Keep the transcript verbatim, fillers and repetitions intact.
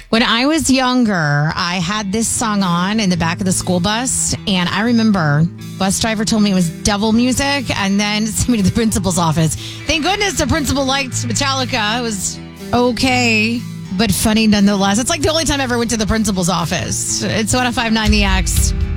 When I was younger, I had this song on in the back of the school bus, and I remember bus driver told me it was devil music, and then sent me to the principal's office. Thank goodness the principal liked Metallica. It was okay, but funny nonetheless. It's like the only time I ever went to the principal's office. It's one oh five point nine The X.